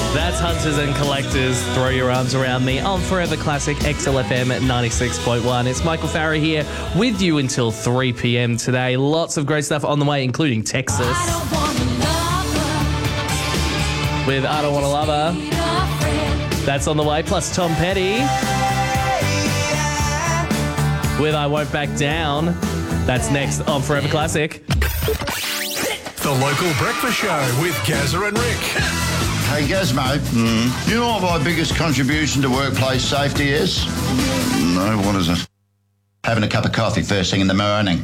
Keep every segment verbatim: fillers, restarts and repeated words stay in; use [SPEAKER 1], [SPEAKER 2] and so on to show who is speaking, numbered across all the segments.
[SPEAKER 1] That's Hunters and Collectors. Throw your arms around me on Forever Classic X L F M at ninety-six point one. It's Michael Farah here with you until three p.m. today. Lots of great stuff on the way, including Texas. I don't wanna love her. With I Don't Wanna Love Her. That's on the way. Plus Tom Petty. With I Won't Back Down. That's next on Forever Classic.
[SPEAKER 2] The Local Breakfast Show with Gazza and Rick.
[SPEAKER 3] Hey Gazmo, mm. you know what my biggest contribution to workplace safety is? No, what is it? Having a cup of coffee first thing in the morning.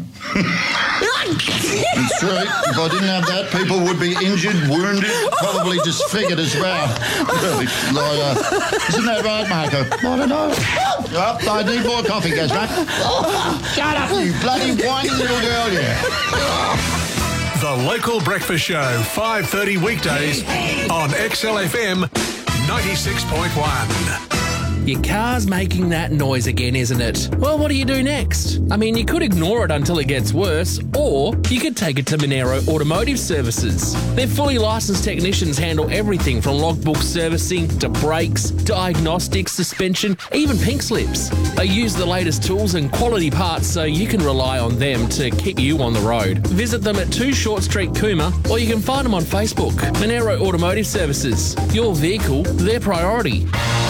[SPEAKER 3] It's true. If I didn't have that, people would be injured, wounded, probably disfigured as well. like, uh, isn't that right, Marco? I don't know. Oh, I need more coffee, Gazmo. Shut up, you bloody whiny little girl, yeah.
[SPEAKER 2] The Local Breakfast Show, five thirty weekdays on X L F M ninety-six point one.
[SPEAKER 4] Your car's making that noise again, isn't it? Well, what do you do next? I mean, you could ignore it until it gets worse, or you could take it to Monero Automotive Services. Their fully licensed technicians handle everything from logbook servicing to brakes, diagnostics, suspension, even pink slips. They use the latest tools and quality parts so you can rely on them to keep you on the road. Visit them at two Short Street, Cooma, or you can find them on Facebook. Monero Automotive Services. Your vehicle, their priority.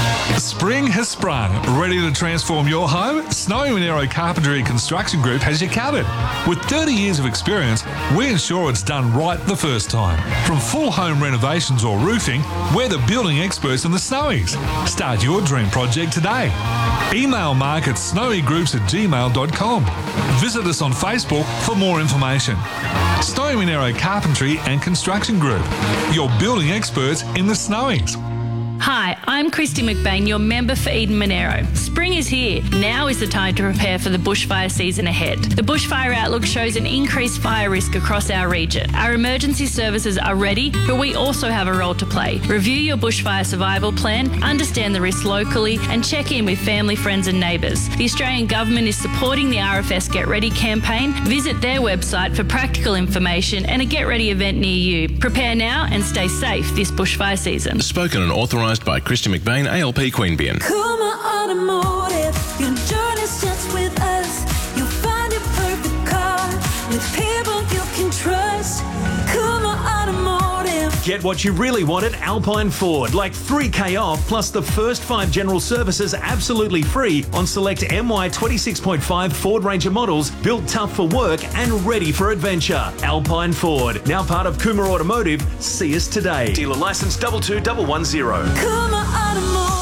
[SPEAKER 5] Spring has sprung. Ready to transform your home? Snowy Monero Carpentry Construction Group has you covered. With thirty years of experience, we ensure it's done right the first time. From full home renovations or roofing, we're the building experts in the Snowies. Start your dream project today. Email mark at snowygroups at gmail dot com. Visit us on Facebook for more information. Snowy Monero Carpentry and Construction Group, your building experts in the Snowies.
[SPEAKER 6] Hi, I'm Christy McBain, your member for Eden Monero. Spring is here. Now is the time to prepare for the bushfire season ahead. The Bushfire Outlook shows an increased fire risk across our region. Our emergency services are ready, but we also have a role to play. Review your bushfire survival plan, understand the risks locally, and check in with family, friends and neighbours. The Australian Government is supporting the R F S Get Ready campaign. Visit their website for practical information and a Get Ready event near you. Prepare now and stay safe this bushfire season.
[SPEAKER 7] Spoken and authorised by Christy McBain, A L P Queanbeyan.
[SPEAKER 8] Kuma Automotive, your journey starts with us. You'll find your perfect car with people you can trust. Kuma Automotive.
[SPEAKER 9] Get what you really want at Alpine Ford, like three K off plus the first five general services absolutely free on select M Y twenty-six point five Ford Ranger models built tough for work and ready for adventure. Alpine Ford, now part of Kuma Automotive. See us today. Dealer license double two double one zero.
[SPEAKER 8] Kuma Automotive.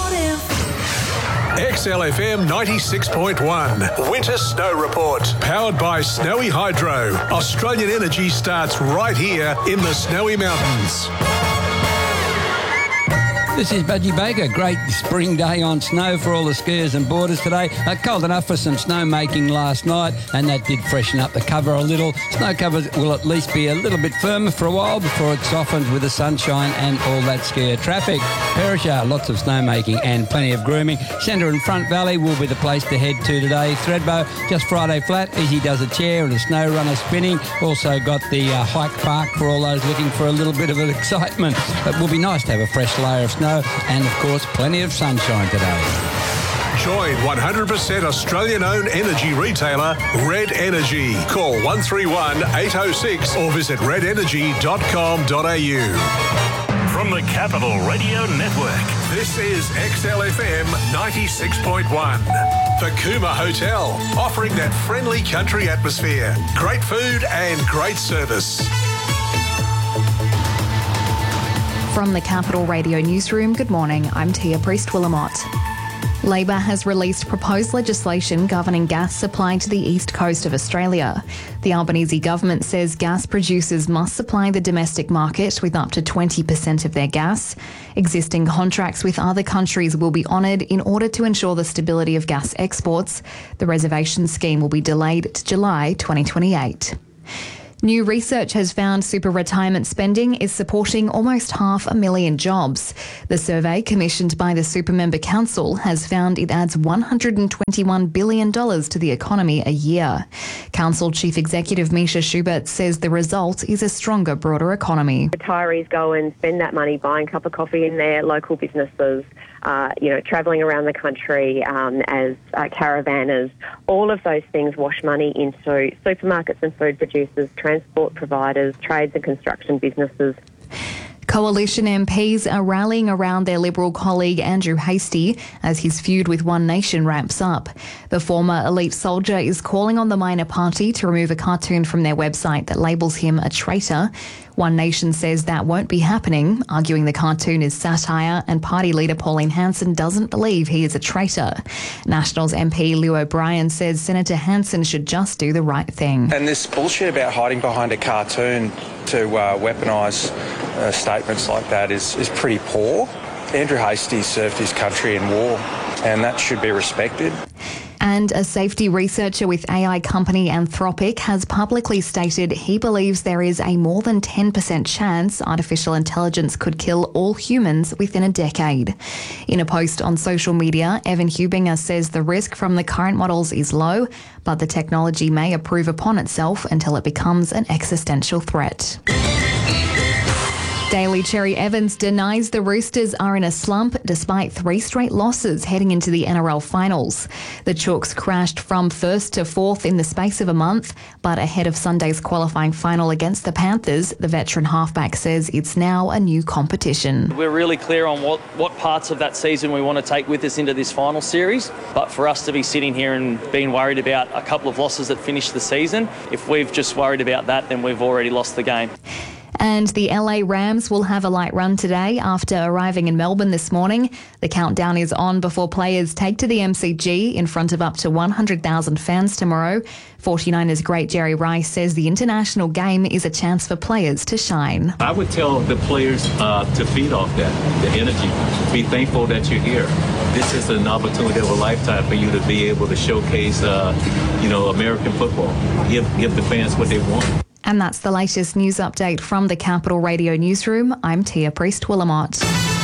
[SPEAKER 2] X L F M ninety-six point one. Winter Snow Report. Powered by Snowy Hydro. Australian energy starts right here in the Snowy Mountains.
[SPEAKER 10] This is Budgie Baker. Great spring day on snow for all the skiers and boarders today. Uh, cold enough for some snow making last night, and that did freshen up the cover a little. Snow cover will at least be a little bit firmer for a while before it softens with the sunshine and all that skier traffic. Perisher, lots of snow making and plenty of grooming. Centre and Front Valley will be the place to head to today. Thredbo, just Friday flat. Easy does a chair and a snow runner spinning. Also got the uh, hike park for all those looking for a little bit of an excitement. It will be nice to have a fresh layer of snow. And, of course, plenty of sunshine today.
[SPEAKER 2] Join one hundred percent Australian-owned energy retailer Red Energy. Call one three one, eight oh six or visit red energy dot com dot a u.
[SPEAKER 11] From the Capital Radio Network,
[SPEAKER 2] this is X L F M ninety-six point one. The Cooma Hotel, offering that friendly country atmosphere, great food and great service.
[SPEAKER 12] From the Capital Radio Newsroom, good morning, I'm Tia Priest-Willamot. Labor has released proposed legislation governing gas supply to the east coast of Australia. The Albanese government says gas producers must supply the domestic market with up to twenty percent of their gas. Existing contracts with other countries will be honoured in order to ensure the stability of gas exports. The reservation scheme will be delayed to July twenty twenty-eight. New research has found super retirement spending is supporting almost half a million jobs. The survey, commissioned by the Super Member Council, has found it adds one hundred twenty-one billion dollars to the economy a year. Council Chief Executive Misha Schubert says the result is a stronger, broader economy.
[SPEAKER 13] Retirees go and spend that money buying a cup of coffee in their local businesses, uh, you know, travelling around the country um, as uh, caravanners. All of those things wash money into supermarkets and food producers, transport providers, trades and construction businesses.
[SPEAKER 12] Coalition M Ps are rallying around their Liberal colleague Andrew Hastie as his feud with One Nation ramps up. The former elite soldier is calling on the minor party to remove a cartoon from their website that labels him a traitor. One Nation says that won't be happening, arguing the cartoon is satire, and party leader Pauline Hanson doesn't believe he is a traitor. Nationals M P Lou O'Brien says Senator Hanson should just do the right thing.
[SPEAKER 14] And this bullshit about hiding behind a cartoon to uh, weaponise uh, statements like that is, is pretty poor. Andrew Hastie served his country in war, and that should be respected.
[SPEAKER 12] And a safety researcher with A I company Anthropic has publicly stated he believes there is a more than ten percent chance artificial intelligence could kill all humans within a decade. In a post on social media, Evan Hubinger says the risk from the current models is low, but the technology may improve upon itself until it becomes an existential threat. Daily Cherry Evans denies the Roosters are in a slump despite three straight losses heading into the N R L finals. The Chooks crashed from first to fourth in the space of a month, but ahead of Sunday's qualifying final against the Panthers, the veteran halfback says it's now a new competition.
[SPEAKER 15] We're really clear on what, what parts of that season we want to take with us into this final series, but for us to be sitting here and being worried about a couple of losses that finished the season, if we've just worried about that, then we've already lost the game.
[SPEAKER 12] And the L A Rams will have a light run today after arriving in Melbourne this morning. The countdown is on before players take to the M C G in front of up to one hundred thousand fans tomorrow. forty-niners great Jerry Rice says the international game is a chance for players to shine.
[SPEAKER 16] I would tell the players uh, to feed off that, the energy. Be thankful that you're here. This is an opportunity of a lifetime for you to be able to showcase, uh, you know, American football. Give, give the fans what they want.
[SPEAKER 12] And that's the latest news update from the Capital Radio Newsroom. I'm Tia Priest-Willamot.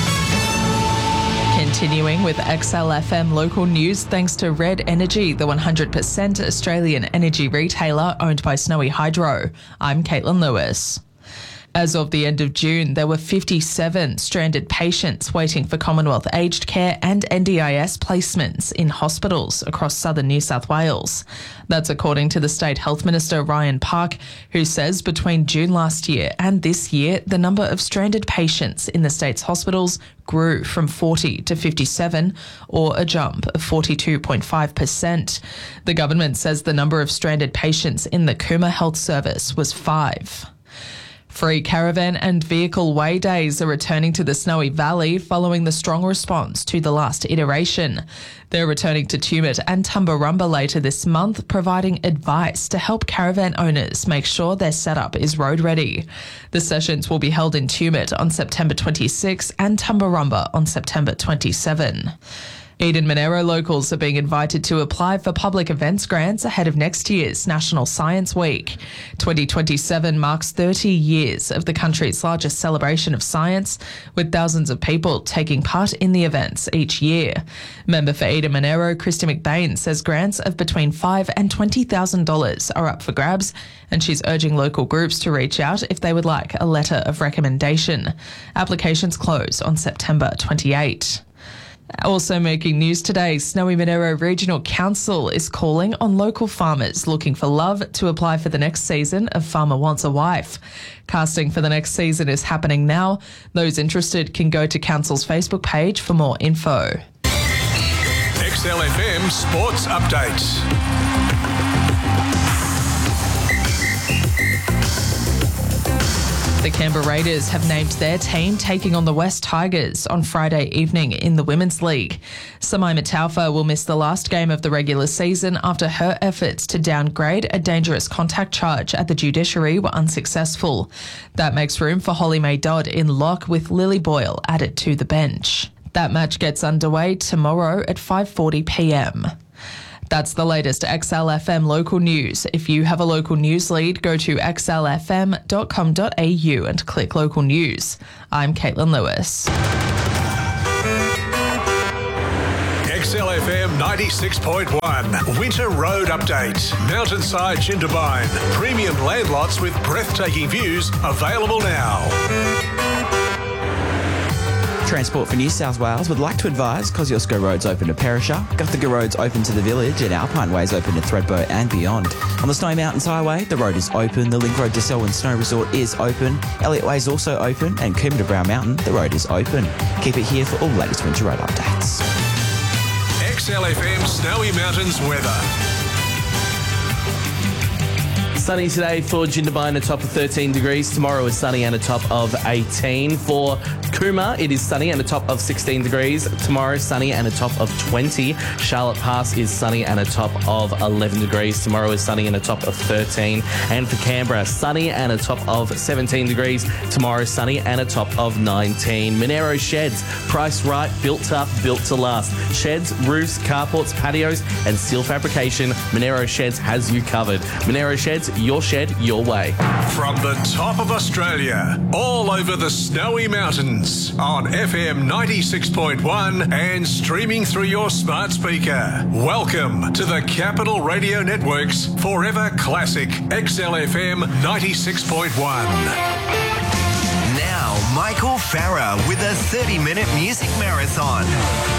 [SPEAKER 17] Continuing with X L F M local news, thanks to Red Energy, the one hundred percent Australian energy retailer owned by Snowy Hydro. I'm Caitlin Lewis. As of the end of June, there were fifty-seven stranded patients waiting for Commonwealth aged care and N D I S placements in hospitals across southern New South Wales. That's according to the State Health Minister Ryan Park, who says between June last year and this year, the number of stranded patients in the state's hospitals grew from forty to fifty-seven, or a jump of forty-two point five percent. The government says the number of stranded patients in the Cooma Health Service was five. Free caravan and vehicle way days are returning to the Snowy Valley following the strong response to the last iteration. They're returning to Tumut and Tumbarumba later this month, providing advice to help caravan owners make sure their setup is road ready. The sessions will be held in Tumut on September twenty-sixth and Tumbarumba on September twenty-seventh. Eden Monaro locals are being invited to apply for public events grants ahead of next year's National Science Week. twenty twenty-seven marks thirty years of the country's largest celebration of science, with thousands of people taking part in the events each year. Member for Eden Monaro, Christy McBain, says grants of between five thousand dollars and twenty thousand dollars are up for grabs, and she's urging local groups to reach out if they would like a letter of recommendation. Applications close on September twenty-eighth. Also making news today, Snowy Monaro Regional Council is calling on local farmers looking for love to apply for the next season of Farmer Wants a Wife. Casting for the next season is happening now. Those interested can go to Council's Facebook page for more info.
[SPEAKER 2] X L F M Sports Updates.
[SPEAKER 17] The Canberra Raiders have named their team taking on the West Tigers on Friday evening in the Women's League. Samaima Taufa will miss the last game of the regular season after her efforts to downgrade a dangerous contact charge at the judiciary were unsuccessful. That makes room for Holly May Dodd in lock with Lily Boyle added to the bench. That match gets underway tomorrow at five forty p m. That's the latest X L F M local news. If you have a local news lead, go to x l f m dot com dot a u and click local news. I'm Caitlin Lewis.
[SPEAKER 2] X L F M ninety-six point one Winter Road Update. Mountainside Jindabyne. Premium land lots with breathtaking views available now.
[SPEAKER 18] Transport for New South Wales would like to advise Kosciuszko Road's open to Perisher, Guthaga Road's open to the village, and Alpine Way's open to Thredbo and beyond. On the Snowy Mountains Highway, the road is open, the Link Road to Selwyn Snow Resort is open, Elliott Way is also open, and Coombe to Brown Mountain, the road is open. Keep it here for all the latest winter road updates.
[SPEAKER 2] X L F M Snowy Mountains weather.
[SPEAKER 1] Sunny today for Jindabyne, a top of thirteen degrees. Tomorrow is sunny and a top of eighteen. For Cooma, it is sunny and a top of sixteen degrees. Tomorrow, sunny and a top of twenty. Charlotte Pass is sunny and a top of eleven degrees. Tomorrow is sunny and a top of thirteen. And for Canberra, sunny and a top of seventeen degrees. Tomorrow, sunny and a top of nineteen. Monero Sheds, priced right, built tough, built to last. Sheds, roofs, carports, patios, and steel fabrication. Monero Sheds has you covered. Monero Sheds, your shed, your way.
[SPEAKER 2] From the top of Australia, all over the Snowy Mountains, on F M ninety-six point one and streaming through your smart speaker. Welcome to the Capital Radio Network's Forever Classic X L F M ninety-six point one.
[SPEAKER 19] Now, Michael Farah with a thirty-minute music marathon.